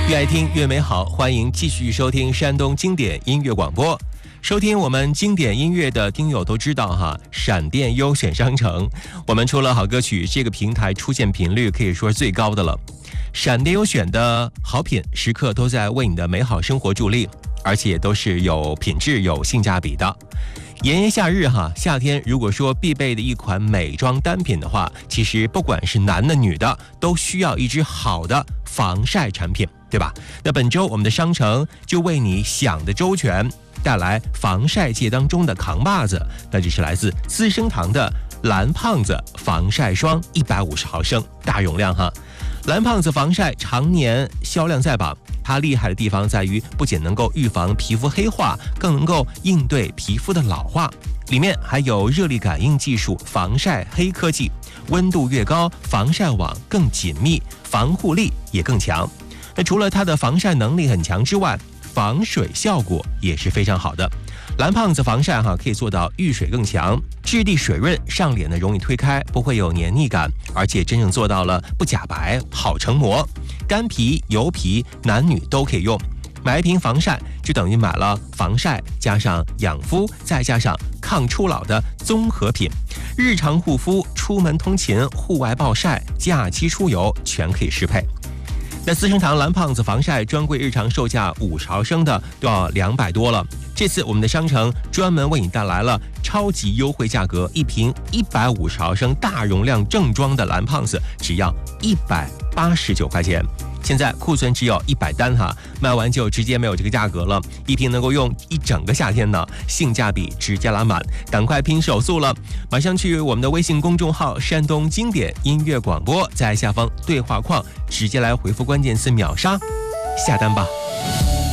越爱听越美好，欢迎继续收听山东经典音乐广播。收听我们经典音乐的听友都知道哈，闪电优选商城，我们除了好歌曲，这个平台出现频率可以说是最高的了。闪电优选的好品时刻都在为你的美好生活助力，而且都是有品质、有性价比的。炎炎夏日哈，夏天如果说必备的一款美妆单品的话，其实不管是男的女的，都需要一支好的防晒产品，对吧？那本周我们的商城就为你想的周全，带来防晒界当中的扛把子，那就是来自资生堂的蓝胖子防晒霜150毫升大容量哈。蓝胖子防晒常年销量在榜，它厉害的地方在于不仅能够预防皮肤黑化，更能够应对皮肤的老化。里面还有热力感应技术防晒黑科技，温度越高，防晒网更紧密，防护力也更强。那除了它的防晒能力很强之外，防水效果也是非常好的。蓝胖子防晒可以做到遇水更强，质地水润，上脸容易推开，不会有黏腻感，而且真正做到了不假白，好成膜。干皮、油皮，男女都可以用。买一瓶防晒就等于买了防晒加上养肤再加上抗初老的综合品，日常护肤、出门通勤、户外暴晒、假期出游全可以适配。那资生堂蓝胖子防晒专柜日常售价50毫升的都要200多了，这次我们的商城专门为你带来了超级优惠价格，一瓶150毫升大容量正装的蓝胖子只要189块钱。现在库存只有100单哈，卖完就直接没有这个价格了，一瓶能够用一整个夏天呢，性价比直接拉满，赶快拼手速了！马上去我们的微信公众号山东经典音乐广播，在下方对话框直接来回复关键词秒杀下单吧。